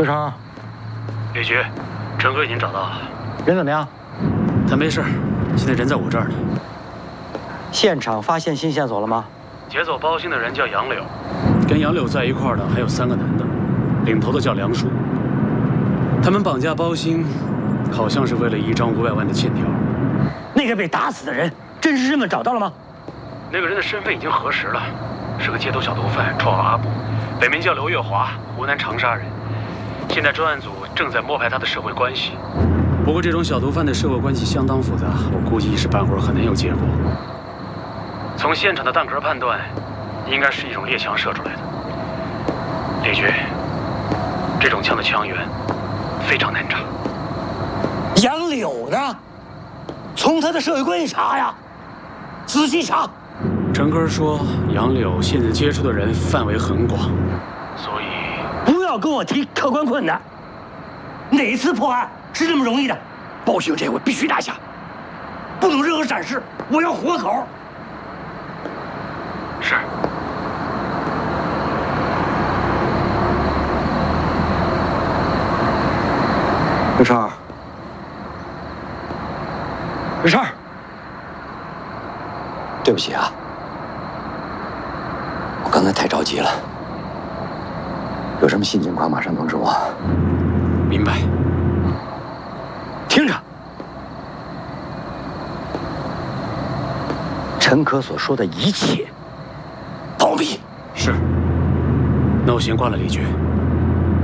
刘成， 李局，陈哥已经找到了， 人怎么样？ 他没事，现在人在我这儿呢。 现场发现新线索了吗？ 劫走包兴的人叫杨柳，跟杨柳在一块儿的还有3个男的，领头的叫梁树。他们绑架包兴，好像是为了一张500万的欠条。 那个被打死的人，真实身份找到了吗？ 那个人的身份已经核实了，是个街头小毒贩，绰号阿布，本名叫刘月华，湖南长沙人。现在专案组正在摸排他的社会关系。不过这种小毒贩的社会关系相当复杂，我估计一时半会儿很难有结果。从现场的弹壳判断，应该是一种猎枪射出来的。李局，这种枪的枪源非常难查。 杨柳呢？从他的社会关系查呀，仔细查。 陈根说，杨柳现在接触的人范围很广，所以不要跟我提客观困难。哪次破案是这么容易的？包兴这回必须拿下，不能任何闪失，我要活口。 是。 刘成，刘成，对不起啊，我刚才太着急了。有什么新情况马上通知我。 明白。 听着，陈可所说的一切保密。 是。那我先挂了，李局。